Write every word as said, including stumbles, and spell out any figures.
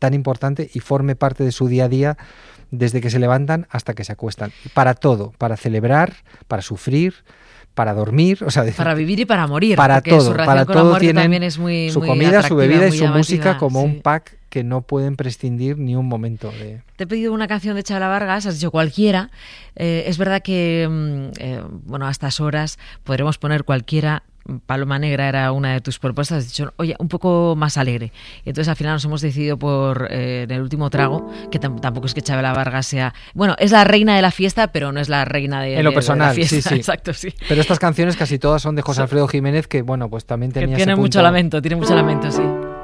tan importante y forme parte de su día a día desde que se levantan hasta que se acuestan. Para todo, para celebrar, para sufrir, para dormir, o sea, para vivir y para morir, para todo, su relación para con la todo muerte tienen también es muy, su muy comida, su bebida y su llamativa, música como sí. un pack que no pueden prescindir ni un momento de... Te he pedido una canción de Chabela Vargas, has dicho cualquiera. Eh, es verdad que, eh, bueno, a estas horas podremos poner cualquiera. Paloma Negra era una de tus propuestas, has dicho, oye, un poco más alegre. Y entonces al final nos hemos decidido por eh, en el último trago, que t- tampoco es que Chabela Vargas sea... Bueno, es la reina de la fiesta, pero no es la reina de, en lo de, personal, de la fiesta. sí, sí. Exacto, sí. Pero estas canciones casi todas son de José Alfredo Jiménez, que bueno, pues también tenía que tiene ese punto... mucho lamento, tiene mucho lamento, sí.